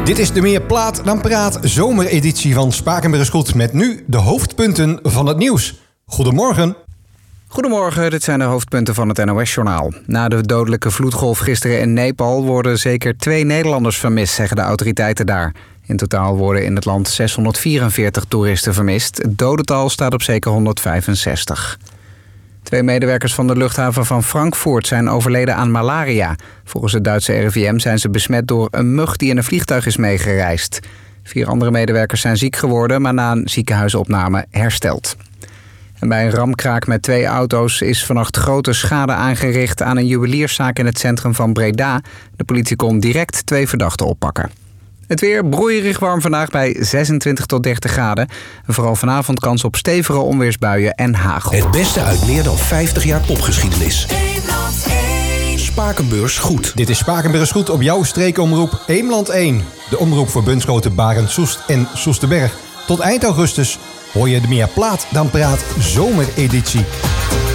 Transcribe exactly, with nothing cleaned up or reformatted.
Dit is de Meer Plaat dan Praat zomereditie van Spakenburg is Goed. Met nu de hoofdpunten van het nieuws. Goedemorgen. Goedemorgen, dit zijn de hoofdpunten van het N O S-journaal. Na de dodelijke vloedgolf gisteren in Nepal worden zeker twee Nederlanders vermist, zeggen de autoriteiten daar. In totaal worden in het land zeshonderdvierenveertig toeristen vermist. Het dodental staat op zeker honderdvijfenzestig. Twee medewerkers van de luchthaven van Frankfurt zijn overleden aan malaria. Volgens het Duitse R I V M zijn ze besmet door een mug die in een vliegtuig is meegereisd. Vier andere medewerkers zijn ziek geworden, maar na een ziekenhuisopname hersteld. En bij een ramkraak met twee auto's is vannacht grote schade aangericht aan een juwelierszaak in het centrum van Breda. De politie kon direct twee verdachten oppakken. Het weer broeierig warm vandaag bij zesentwintig tot dertig graden. Vooral vanavond kans op stevige onweersbuien en hagel. Het beste uit meer dan vijftig jaar popgeschiedenis. Spakenburg Goed. Dit is Spakenburg is Goed op jouw streekomroep Eemland één. De omroep voor Bunschoten, Barend, Soest en Soesterberg. Tot eind augustus hoor je de Meer Plaat dan Praat zomereditie.